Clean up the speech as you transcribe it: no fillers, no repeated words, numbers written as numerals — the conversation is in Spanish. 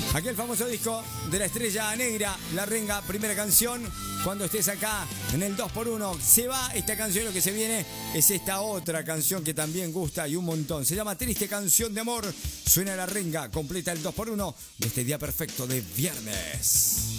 Aquel famoso disco de la Estrella Negra, La Renga, primera canción. Cuando estés acá en el 2x1, se va esta canción, lo que se viene es esta otra canción que también gusta y un montón. Se llama Triste Canción de Amor. Suena La Renga, completa el 2x1 de este día perfecto de viernes.